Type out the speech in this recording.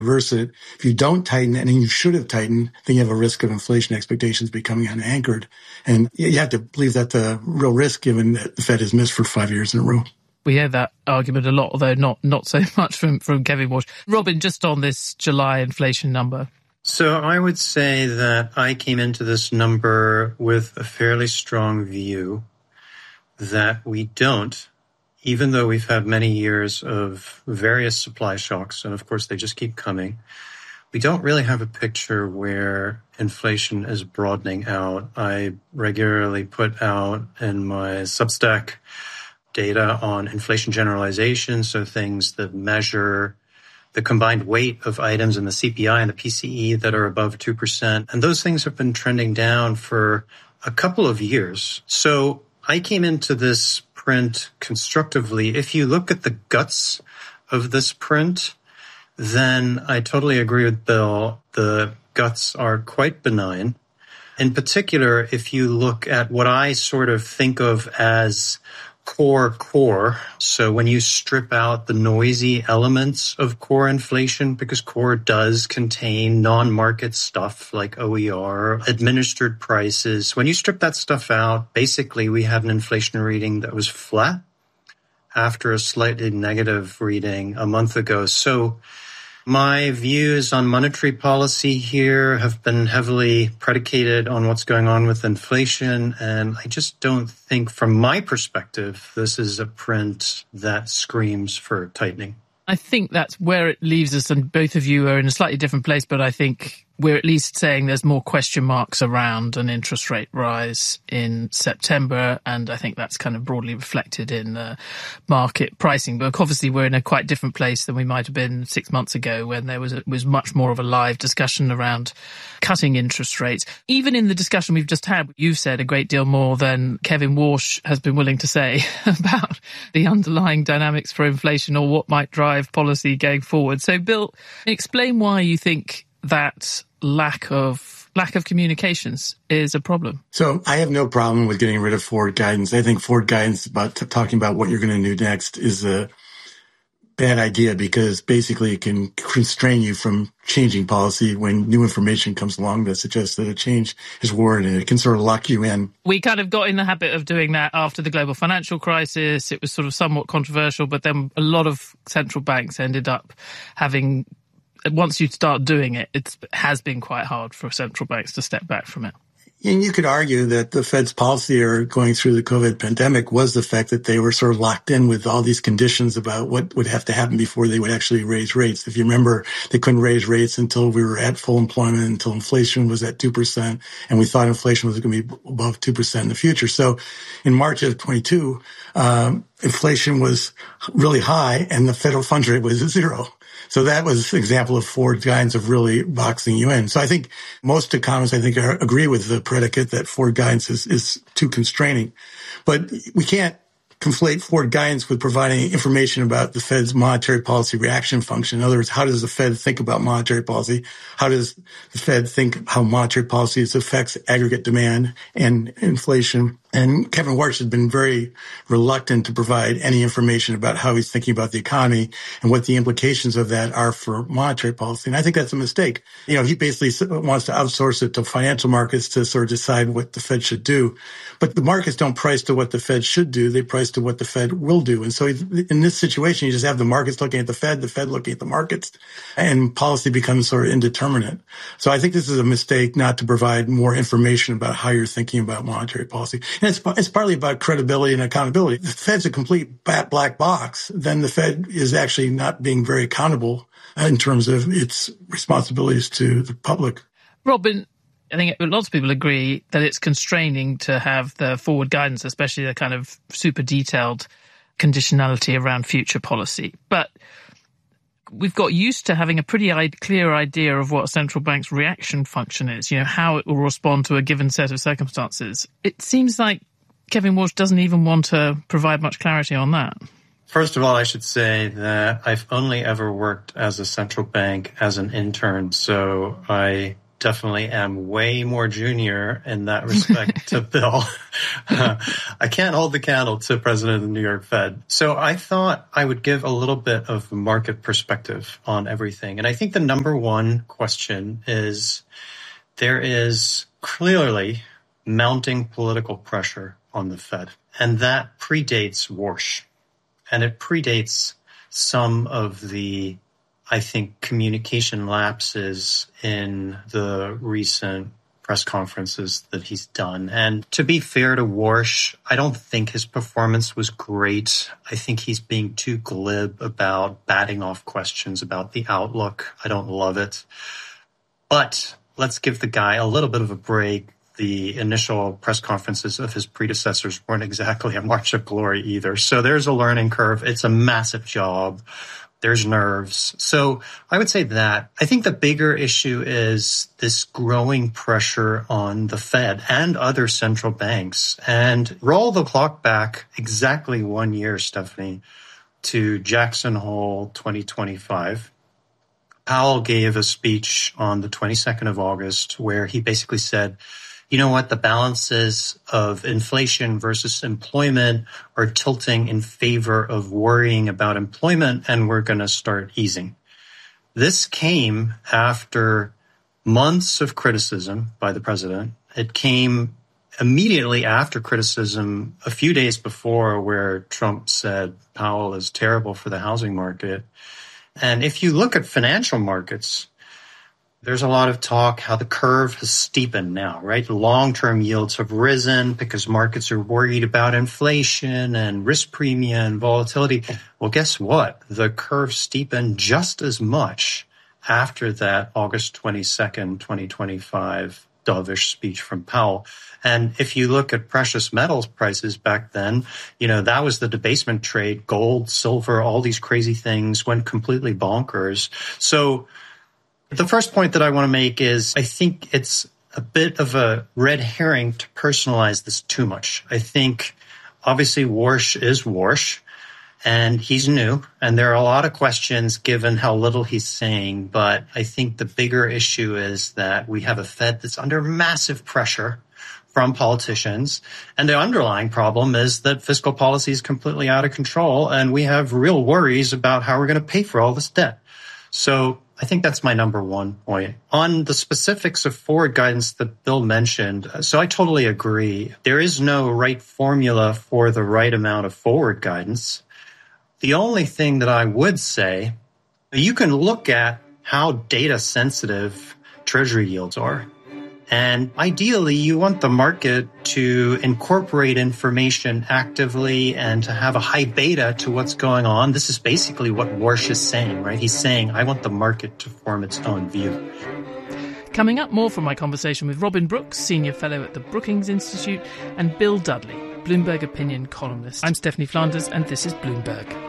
reverse it. If you don't tighten, and you should have tightened, then you have a risk of inflation expectations becoming unanchored. And you have to believe that's a real risk given that the Fed has missed for 5 years in a row. We hear that argument a lot, although not so much from Kevin Warsh. Robin, just on this July inflation number. So I would say that I came into this number with a fairly strong view that we don't, even though we've had many years of various supply shocks, and of course they just keep coming, we don't really have a picture where inflation is broadening out. I regularly put out in my Substack data on inflation generalization, so things that measure the combined weight of items in the CPI and the PCE that are above 2%. And those things have been trending down for a couple of years. So I came into this print constructively. If you look at the guts of this print, then I totally agree with Bill. The guts are quite benign. In particular, if you look at what I sort of think of as core. So when you strip out the noisy elements of core inflation, because core does contain non-market stuff like OER, administered prices. When you strip that stuff out, basically we had an inflation reading that was flat after a slightly negative reading a month ago. So my views on monetary policy here have been heavily predicated on what's going on with inflation, and I just don't think, from my perspective, this is a print that screams for tightening. I think that's where it leaves us, and both of you are in a slightly different place, but I think we're at least saying there's more question marks around an interest rate rise in September, and I think that's kind of broadly reflected in market pricing. But obviously we're in a quite different place than we might have been 6 months ago when there was much more of a live discussion around cutting interest rates. Even in the discussion we've just had, you've said a great deal more than Kevin Warsh has been willing to say about the underlying dynamics for inflation or what might drive policy going forward. So Bill, explain why you think that lack of communications is a problem. So I have no problem with getting rid of forward guidance. I think forward guidance about talking about what you're going to do next is a bad idea because basically it can constrain you from changing policy when new information comes along that suggests that a change is warranted. It can sort of lock you in. We kind of got in the habit of doing that after the global financial crisis. It was sort of somewhat controversial, but then a lot of central banks ended up having, once you start doing it, it has been quite hard for central banks to step back from it. And you could argue that the Fed's policy or going through the COVID pandemic was the fact that they were sort of locked in with all these conditions about what would have to happen before they would actually raise rates. If you remember, they couldn't raise rates until we were at full employment, until inflation was at 2%, and we thought inflation was going to be above 2% in the future. So in March of 22, inflation was really high and the federal funds rate was at 0. So that was an example of forward guidance of really boxing you in. So I think most economists, agree with the predicate that forward guidance is too constraining. But we can't conflate forward guidance with providing information about the Fed's monetary policy reaction function. In other words, how does the Fed think about monetary policy? How does the Fed think how monetary policy affects aggregate demand and inflation? And Kevin Warsh has been very reluctant to provide any information about how he's thinking about the economy and what the implications of that are for monetary policy. And I think that's a mistake. He basically wants to outsource it to financial markets to sort of decide what the Fed should do. But the markets don't price to what the Fed should do. They price to what the Fed will do. And so in this situation, you just have the markets looking at the Fed looking at the markets, and policy becomes sort of indeterminate. So I think this is a mistake not to provide more information about how you're thinking about monetary policy. And it's partly about credibility and accountability. If the Fed's a complete black box, then the Fed is actually not being very accountable in terms of its responsibilities to the public. Robin, I think lots of people agree that it's constraining to have the forward guidance, especially the kind of super detailed conditionality around future policy. But we've got used to having a pretty clear idea of what a central bank's reaction function is, how it will respond to a given set of circumstances. It seems like Kevin Warsh doesn't even want to provide much clarity on that. First of all, I should say that I've only ever worked as a central bank as an intern, so I definitely am way more junior in that respect to Bill. I can't hold the candle to President of the New York Fed. So I thought I would give a little bit of market perspective on everything. And I think the number one question is there is clearly mounting political pressure on the Fed. And that predates Warsh. And it predates some of the, I think, communication lapses in the recent press conferences that he's done. And to be fair to Warsh, I don't think his performance was great. I think he's being too glib about batting off questions about the outlook. I don't love it. But let's give the guy a little bit of a break. The initial press conferences of his predecessors weren't exactly a march of glory either. So there's a learning curve. It's a massive job. There's nerves. So I would say that. I think the bigger issue is this growing pressure on the Fed and other central banks. And roll the clock back exactly 1 year, Stephanie, to Jackson Hole 2025. Powell gave a speech on the 22nd of August where he basically said, you know what, the balances of inflation versus employment are tilting in favor of worrying about employment, and we're going to start easing. This came after months of criticism by the president. It came immediately after criticism a few days before where Trump said Powell is terrible for the housing market. And if you look at financial markets, there's a lot of talk how the curve has steepened now, right? Long-term yields have risen because markets are worried about inflation and risk premium and volatility. Well, guess what? The curve steepened just as much after that August 22nd, 2025 dovish speech from Powell. And if you look at precious metals prices back then, you know, that was the debasement trade. Gold, silver, all these crazy things went completely bonkers. So the first point that I want to make is I think it's a bit of a red herring to personalize this too much. I think obviously Warsh is Warsh and he's new and there are a lot of questions given how little he's saying. But I think the bigger issue is that we have a Fed that's under massive pressure from politicians. And the underlying problem is that fiscal policy is completely out of control and we have real worries about how we're going to pay for all this debt. So I think that's my number one point. On the specifics of forward guidance that Bill mentioned, so I totally agree. There is no right formula for the right amount of forward guidance. The only thing that I would say, you can look at how data sensitive Treasury yields are. And ideally, you want the market to incorporate information actively and to have a high beta to what's going on. This is basically what Warsh is saying, right? He's saying, I want the market to form its own view. Coming up, more from my conversation with Robin Brooks, Senior Fellow at the Brookings Institute, and Bill Dudley, Bloomberg Opinion columnist. I'm Stephanie Flanders, and this is Bloomberg.